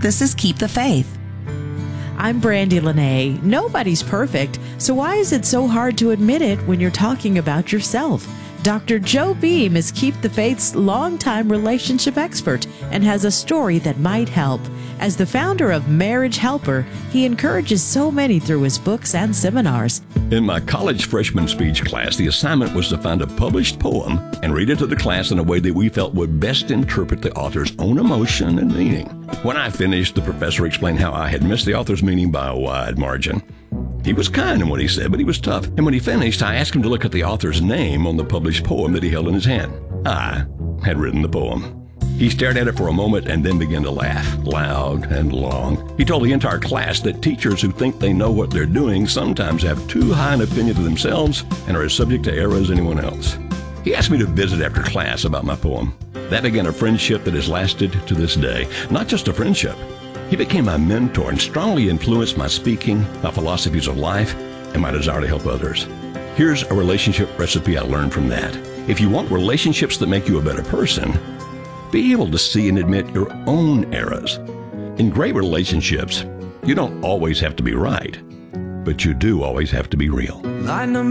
This is Keep the Faith. I'm Brandy Lene. Nobody's perfect, so why is it so hard to admit it when you're talking about yourself? Dr. Joe Beam is Keep the Faith's longtime relationship expert and has a story that might help. As the founder of Marriage Helper, he encourages so many through his books and seminars. In my college freshman speech class, the assignment was to find a published poem and read it to the class in a way that we felt would best interpret the author's own emotion and meaning. When I finished, the professor explained how I had missed the author's meaning by a wide margin. He was kind in what he said, but he was tough. And when he finished, I asked him to look at the author's name on the published poem that he held in his hand. I had written the poem. He stared at it for a moment and then began to laugh, loud and long. He told the entire class that teachers who think they know what they're doing sometimes have too high an opinion of themselves and are as subject to error as anyone else. He asked me to visit after class about my poem. That began a friendship that has lasted to this day. Not just a friendship. He became my mentor and strongly influenced my speaking, my philosophies of life, and my desire to help others. Here's a relationship recipe I learned from that. If you want relationships that make you a better person, be able to see and admit your own errors. In great relationships, you don't always have to be right, but you do always have to be real.